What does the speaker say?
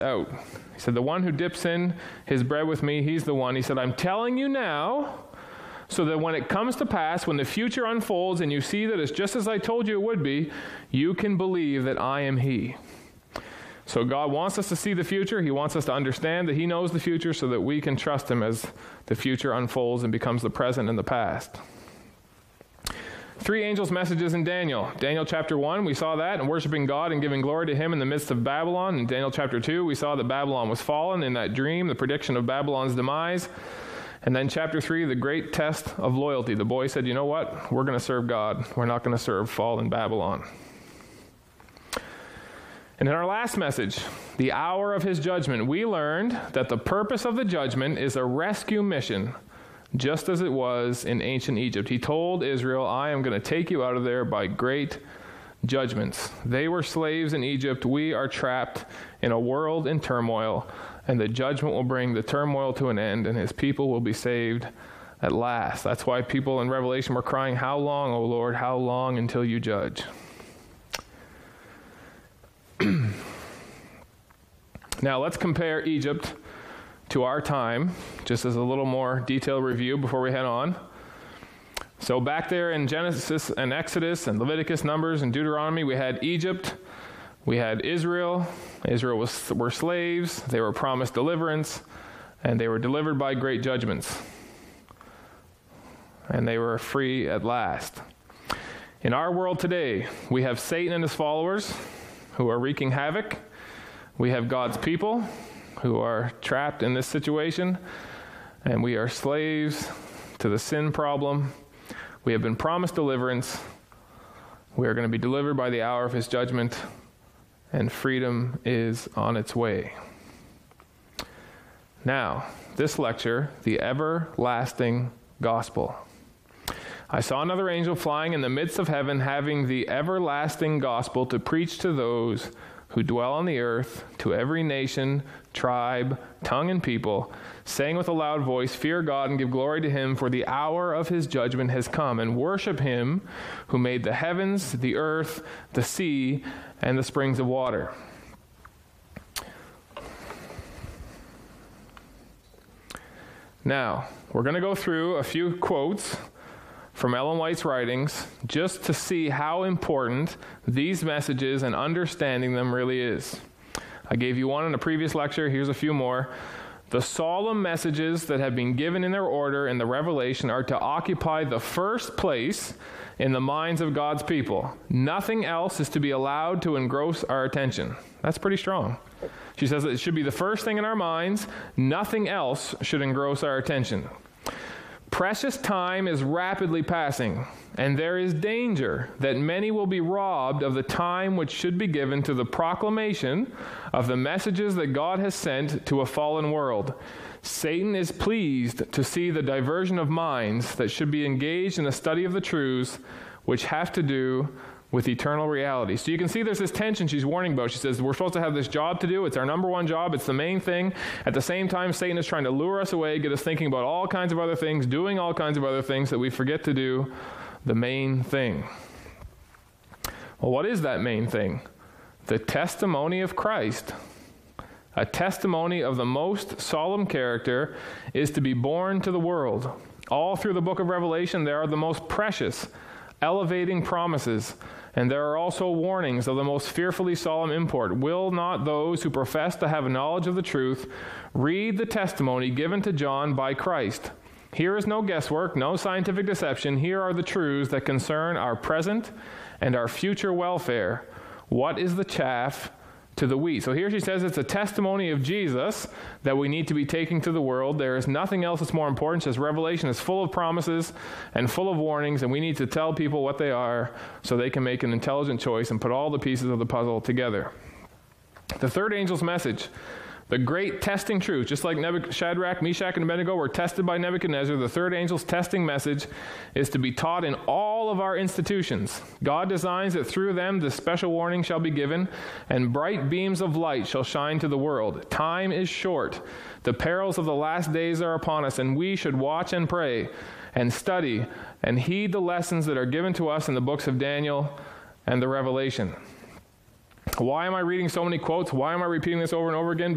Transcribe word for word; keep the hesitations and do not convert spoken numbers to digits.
out. He said, the one who dips in his bread with me, he's the one. He said, I'm telling you now, so that when it comes to pass, when the future unfolds and you see that it's just as I told you it would be, you can believe that I am he. So God wants us to see the future. He wants us to understand that he knows the future so that we can trust him as the future unfolds and becomes the present and the past. Three angels' messages in Daniel. Daniel chapter one, we saw that, and worshiping God and giving glory to him in the midst of Babylon. In Daniel chapter two, we saw that Babylon was fallen in that dream, the prediction of Babylon's demise. And then chapter three, the great test of loyalty. The boy said, you know what? We're going to serve God. We're not going to serve fallen Babylon. And in our last message, the hour of his judgment, we learned that the purpose of the judgment is a rescue mission, just as it was in ancient Egypt. He told Israel, I am going to take you out of there by great judgments. They were slaves in Egypt. We are trapped in a world in turmoil, and the judgment will bring the turmoil to an end, and his people will be saved at last. That's why people in Revelation were crying, how long, O Lord, how long until you judge? Now let's compare Egypt to our time, just as a little more detailed review before we head on. So back there in Genesis and Exodus and Leviticus, Numbers, and Deuteronomy, we had Egypt, we had Israel. Israel was were slaves, they were promised deliverance, and they were delivered by great judgments. And they were free at last. In our world today, we have Satan and his followers who are wreaking havoc. We have God's people who are trapped in this situation, and we are slaves to the sin problem. We have been promised deliverance. We are going to be delivered by the hour of his judgment, and freedom is on its way. Now, this lecture, the everlasting gospel. I saw another angel flying in the midst of heaven, having the everlasting gospel to preach to those who dwell on the earth, to every nation, tribe, tongue, and people, saying with a loud voice, fear God and give glory to him, for the hour of his judgment has come, and worship him who made the heavens, the earth, the sea, and the springs of water. Now, we're going to go through a few quotes from Ellen White's writings, just to see how important these messages and understanding them really is. I gave you one in a previous lecture. Here's a few more. The solemn messages that have been given in their order in the Revelation are to occupy the first place in the minds of God's people. Nothing else is to be allowed to engross our attention. That's pretty strong. She says that it should be the first thing in our minds. Nothing else should engross our attention. Precious time is rapidly passing, and there is danger that many will be robbed of the time which should be given to the proclamation of the messages that God has sent to a fallen world. Satan is pleased to see the diversion of minds that should be engaged in the study of the truths which have to do with eternal reality. So you can see there's this tension she's warning about. She says, we're supposed to have this job to do. It's our number one job. It's the main thing. At the same time, Satan is trying to lure us away, get us thinking about all kinds of other things, doing all kinds of other things that we forget to do the main thing. Well, what is that main thing? The testimony of Christ. A testimony of the most solemn character is to be born to the world. All through the book of Revelation, there are the most precious, elevating promises, and there are also warnings of the most fearfully solemn import. Will not those who profess to have knowledge of the truth read the testimony given to John by Christ? Here is no guesswork, no scientific deception. Here are the truths that concern our present and our future welfare. What is the chaff to the wheat? So here she says it's a testimony of Jesus that we need to be taking to the world. There is nothing else that's more important. She says Revelation is full of promises and full of warnings, and we need to tell people what they are so they can make an intelligent choice and put all the pieces of the puzzle together. The third angel's message, the great testing truth. Just like Nebuch- Shadrach, Meshach, and Abednego were tested by Nebuchadnezzar, the third angel's testing message is to be taught in all of our institutions. God designs that through them this special warning shall be given, and bright beams of light shall shine to the world. Time is short. The perils of the last days are upon us, and we should watch and pray and study and heed the lessons that are given to us in the books of Daniel and the Revelation. Why am I reading so many quotes? Why am I repeating this over and over again?